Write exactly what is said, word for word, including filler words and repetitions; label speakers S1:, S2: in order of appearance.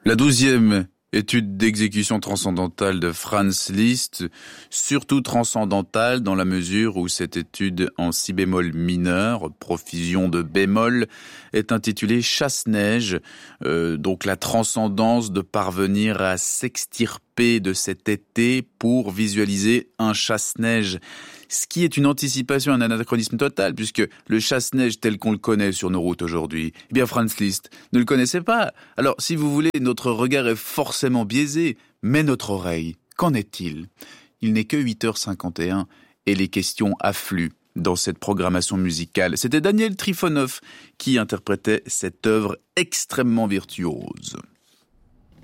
S1: La douzième étude d'exécution transcendantale de Franz Liszt, surtout transcendantale dans la mesure où cette étude en si bémol mineur, profusion de bémol, est intitulée Chasse-neige, euh, donc la transcendance de parvenir à s'extirper de cet été pour visualiser un chasse-neige. Ce qui est une anticipation, un anachronisme total, puisque le chasse-neige tel qu'on le connaît sur nos routes aujourd'hui, eh bien Franz Liszt ne le connaissait pas. Alors, si vous voulez, notre regard est forcément biaisé, mais notre oreille, qu'en est-il ? Il n'est que huit heures cinquante et un et les questions affluent dans cette programmation musicale. C'était Daniel Trifonov qui interprétait cette œuvre extrêmement virtuose.